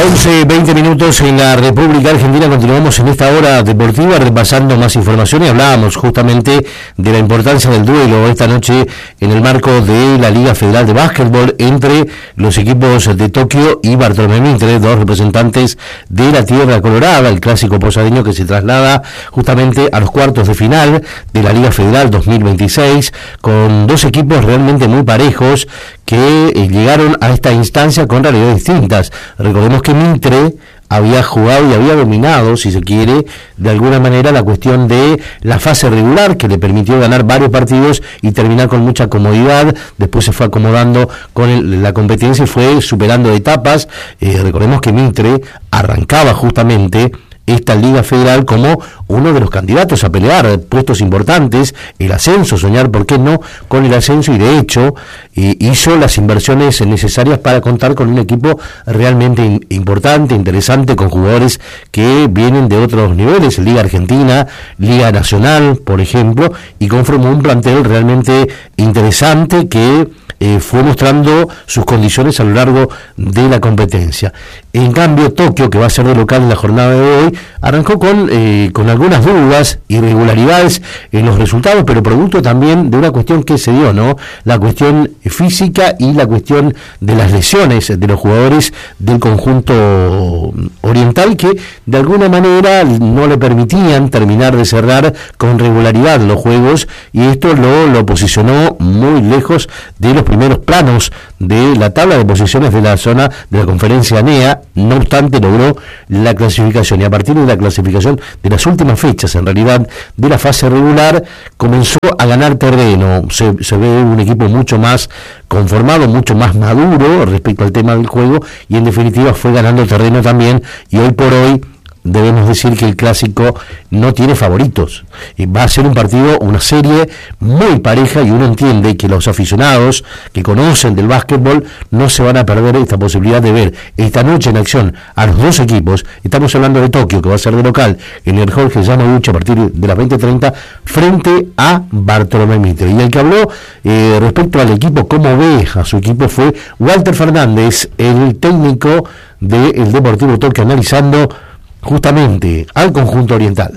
11:20 minutos en la República Argentina. Continuamos en esta hora deportiva repasando más información y hablábamos justamente de la importancia del duelo esta noche en el marco de la Liga Federal de Básquetbol entre los equipos de Tokio y Bartolomé Mitre, dos representantes de la Tierra Colorada, el clásico posadeño que se traslada justamente a los cuartos de final de la Liga Federal 2026 con dos equipos realmente muy parejos que llegaron a esta instancia con realidades distintas. Recordemos que Mitre había jugado y había dominado, si se quiere, de alguna manera la cuestión de la fase regular, que le permitió ganar varios partidos y terminar con mucha comodidad. Después se fue acomodando con la competencia y fue superando etapas. Recordemos que Mitre arrancaba justamente esta Liga Federal como uno de los candidatos a pelear puestos importantes, el ascenso, soñar, ¿por qué no?, con el ascenso, y de hecho hizo las inversiones necesarias para contar con un equipo realmente importante, interesante, con jugadores que vienen de otros niveles, Liga Argentina, Liga Nacional, por ejemplo, y conformó un plantel realmente interesante que fue mostrando sus condiciones a lo largo de la competencia. En cambio, Tokio, que va a ser de local en la jornada de hoy, arrancó con algunas dudas, irregularidades en los resultados, pero producto también de una cuestión que se dio, ¿no? La cuestión física y la cuestión de las lesiones de los jugadores del conjunto oriental, que de alguna manera no le permitían terminar de cerrar con regularidad los juegos, y esto lo posicionó muy lejos de los primeros planos de la tabla de posiciones de la zona de la conferencia ANEA. No obstante, logró la clasificación, y a partir de la clasificación de las últimas fechas, en realidad, de la fase regular, comenzó a ganar terreno. Se ve un equipo mucho más conformado, mucho más maduro respecto al tema del juego, y en definitiva fue ganando terreno también, y hoy por hoy debemos decir que el clásico no tiene favoritos. Va a ser un partido, una serie muy pareja, y uno entiende que los aficionados que conocen del básquetbol no se van a perder esta posibilidad de ver esta noche en acción a los dos equipos. Estamos hablando de Tokio, que va a ser de local en el Jorge Yamaguchi a partir de las 20:30 frente a Bartolomé Mitre. Y el que habló respecto al equipo, cómo ve a su equipo, fue Walter Fernández, el técnico del Deportivo Tokio, analizando justamente al conjunto oriental.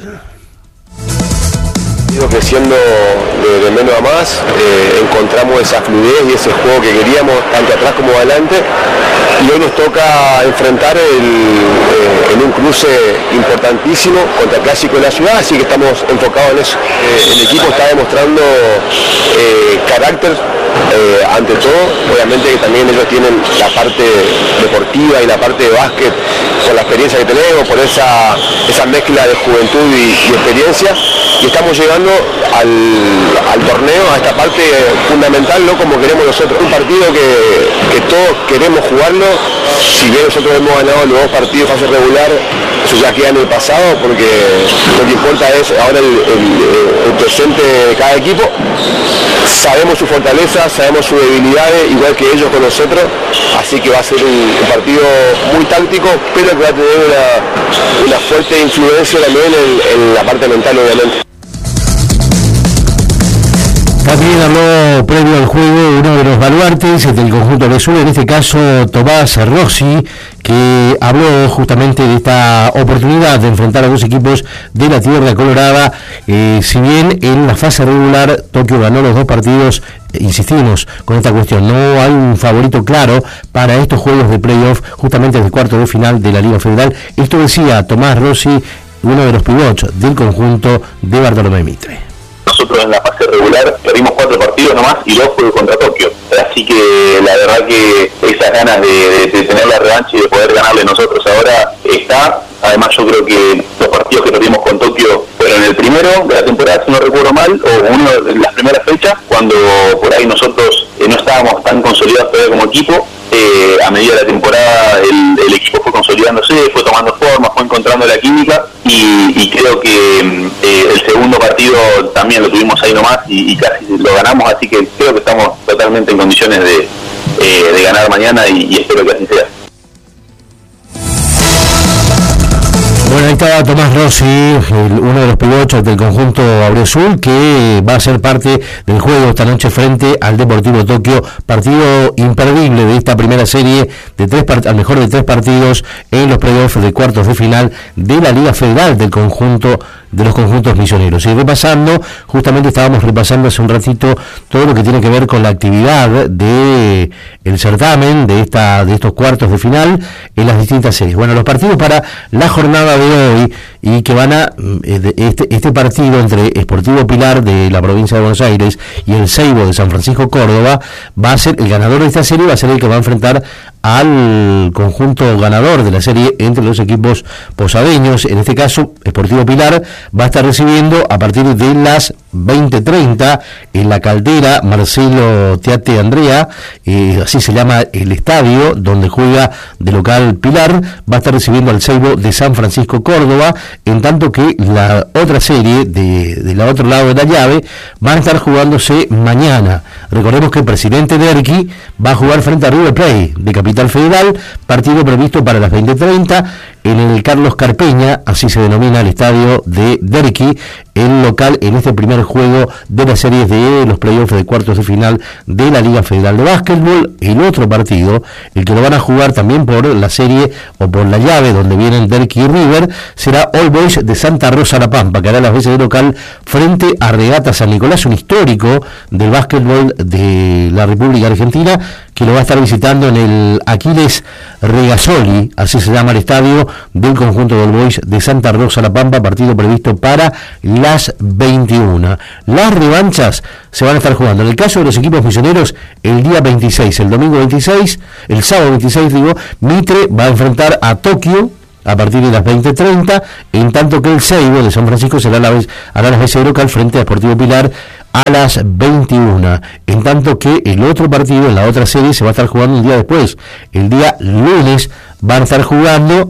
Ido creciendo de menos a más, encontramos esa fluidez y ese juego que queríamos, tanto atrás como adelante, y hoy nos toca enfrentar en un cruce importantísimo contra el clásico de la ciudad, así que estamos enfocados en eso. El equipo está demostrando carácter ante todo, obviamente que también ellos tienen la parte deportiva y la parte de básquet por la experiencia que tenemos, por esa mezcla de juventud y experiencia, y estamos llegando al torneo, a esta parte fundamental, no como queremos nosotros, un partido que todos queremos jugarlo. Si bien nosotros hemos ganado los dos partidos de fase regular, eso ya queda en el pasado, porque lo que importa es ahora el presente de cada equipo. Sabemos su fortaleza, sabemos sus debilidades, igual que ellos con nosotros, así que va a ser un partido muy táctico, pero que va a tener una fuerte influencia también en la parte mental, obviamente. También habló previo al juego uno de los baluartes del conjunto de Sur, en este caso Tomás Rossi, que habló justamente de esta oportunidad de enfrentar a dos equipos de la Tierra Colorada. Si bien en la fase regular Tokio ganó los dos partidos, insistimos con esta cuestión, no hay un favorito claro para estos juegos de playoff, justamente del cuarto de final de la Liga Federal. Esto decía Tomás Rossi, uno de los pivots del conjunto de Bartolomé Mitre. Nosotros en la fase regular perdimos 4 partidos nomás y 2 fue contra Tokio, así que la verdad que esas ganas de tener la revancha y de poder ganarle nosotros ahora está. Además yo creo que los partidos que perdimos con Tokio fueron el primero de la temporada, si no recuerdo mal, o uno de las primeras fechas, cuando por ahí nosotros no estábamos tan consolidados todavía como equipo. A medida de la temporada el equipo fue consolidándose, fue tomando forma, fue encontrando la química, y creo que el segundo partido también lo tuvimos ahí nomás y casi lo ganamos, así que creo que estamos totalmente en condiciones de ganar mañana y espero que así sea. Bueno, estaba Tomás Rossi, uno de los pivotos del conjunto auriazul, que va a ser parte del juego esta noche frente al Deportivo Tokio, partido imperdible de esta primera serie de al mejor de 3 partidos en los playoffs de cuartos de final de la Liga Federal de los conjuntos misioneros. Y repasando, justamente estábamos repasando hace un ratito todo lo que tiene que ver con la actividad de el certamen de estos cuartos de final en las distintas series. Bueno, los partidos para la jornada de hoy, y que van a este partido entre Sportivo Pilar de la provincia de Buenos Aires y el Seibo de San Francisco Córdoba, va a ser el ganador de esta serie, va a ser el que va a enfrentar al conjunto ganador de la serie entre los equipos posadeños. En este caso, Sportivo Pilar va a estar recibiendo a partir de las 20:30 en la Caldera Marcelo Teate Andrea, así se llama el estadio donde juega de local Pilar, va a estar recibiendo al Seibo de San Francisco Córdoba, en tanto que la otra serie del otro lado de la llave van a estar jugándose mañana. Recordemos que el Presidente Derqui va a jugar frente a River Plate de Capital Federal, partido previsto para las 20:30 en el Carlos Carpeña, así se denomina el estadio de Derqui, el local en este primer juego de las series de los playoffs de cuartos de final de la Liga Federal de Básquetbol. El otro partido, el que lo van a jugar también por la serie o por la llave donde vienen Derqui y River, será All Boys de Santa Rosa La Pampa, que hará las veces de local frente a Regata San Nicolás, un histórico del básquetbol de la República Argentina, que lo va a estar visitando en el Aquiles Regasoli, así se llama el estadio del conjunto de All Boys de Santa Rosa La Pampa, partido previsto para las 21. Las revanchas se van a estar jugando, en el caso de los equipos misioneros, el día 26, el domingo 26, el sábado 26 Mitre va a enfrentar a Tokio a partir de las 20:30, en tanto que el Seibo de San Francisco hará las veces de local frente a Sportivo Pilar a las 21, en tanto que el otro partido en la otra serie se va a estar jugando un día después. El día lunes van a estar jugando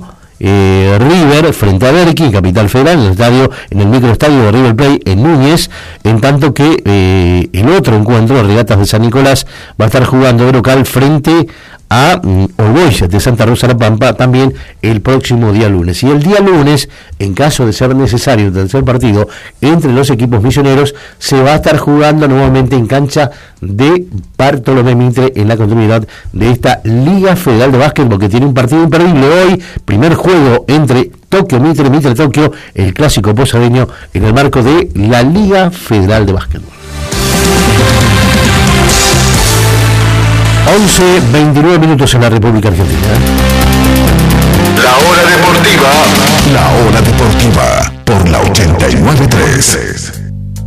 River frente a Derqui, Capital Federal, en el microestadio de River Plate en Núñez, en tanto que el otro encuentro, Regatas de San Nicolás, va a estar jugando de local frente a All Boys de Santa Rosa La Pampa también el próximo día lunes. Y el día lunes, en caso de ser necesario el tercer partido entre los equipos misioneros, se va a estar jugando nuevamente en cancha de Bartolomé Mitre en la continuidad de esta Liga Federal de Básquetbol, que tiene un partido imperdible hoy, primer juego entre Tokio Mitre Tokio, el clásico posadeño en el marco de la Liga Federal de Básquetbol. 11:29 minutos en la República Argentina. La hora deportiva por la 89.3.